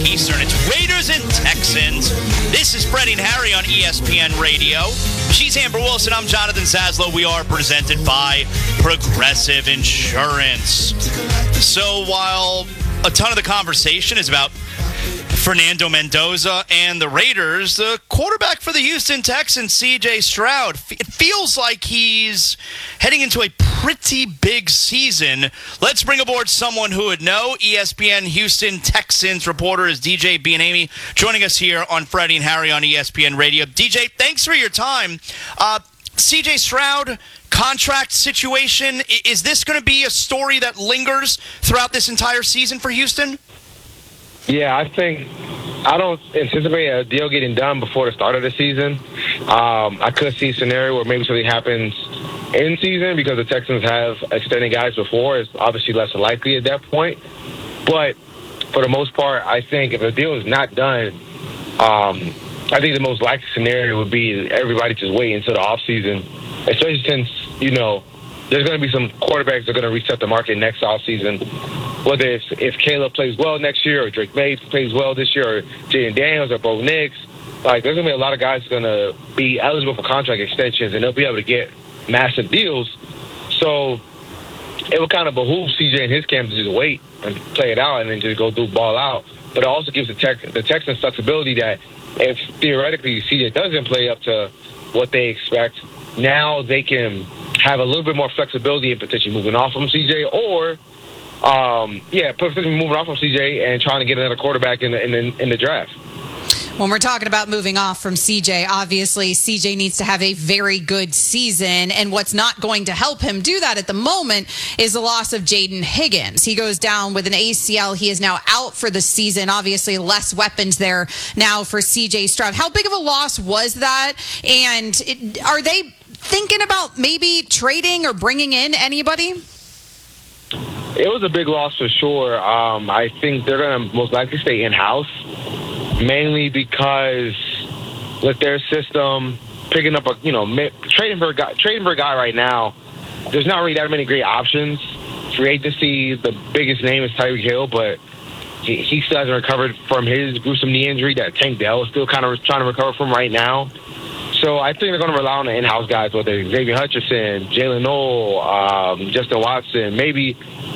Eastern. It's Raiders and Texans. This is Freddie and Harry on ESPN Radio. She's Amber Wilson. I'm Jonathan Zaslow. We are presented by Progressive Insurance. So while a ton of the conversation is about Fernando Mendoza and the Raiders, the quarterback for the Houston Texans, C.J. Stroud, it feels like he's heading into a pretty big season. Let's bring aboard someone who would know. ESPN Houston Texans reporter is DJ Bianami, joining us here on Freddie and Harry on ESPN Radio. DJ, thanks for your time. C.J. Stroud, contract situation, is this going to be a story that lingers throughout this entire season for Houston? Yeah, I don't anticipate a deal getting done before the start of the season. I could see a scenario where maybe something happens in season because the Texans have extended guys before. It's obviously less likely at that point. But for the most part, I think if a deal is not done, I think the most likely scenario would be everybody just wait until the offseason, especially since, there's going to be some quarterbacks that are going to reset the market next offseason. Whether if Caleb plays well next year or Drake May plays well this year or Jaden Daniels or Bo Nix, there's going to be a lot of guys going to be eligible for contract extensions, and they'll be able to get massive deals. So it would kind of behoove CJ and his camp to just wait and play it out and then just go do ball out. But it also gives the Texans flexibility that if theoretically CJ doesn't play up to what they expect, now they can have a little bit more flexibility in potentially moving off from CJ or potentially moving off from CJ and trying to get another quarterback in the draft. When we're talking about moving off from CJ, obviously CJ needs to have a very good season, and what's not going to help him do that at the moment is the loss of Jaden Higgins. He goes down with an ACL. He is now out for the season. Obviously, less weapons there now for CJ Stroud. How big of a loss was that? And are they thinking about maybe trading or bringing in anybody? It was a big loss for sure. I think they're going to most likely stay in-house, mainly because with their system, picking up trading for a guy right now, there's not really that many great options. Free agency, the biggest name is Tyreek Hill, but he still hasn't recovered from his gruesome knee injury that Tank Dell is still kind of trying to recover from right now. So I think they're going to rely on the in-house guys, whether it's Xavier Hutchinson, Jalen Noel, Justin Watson, maybe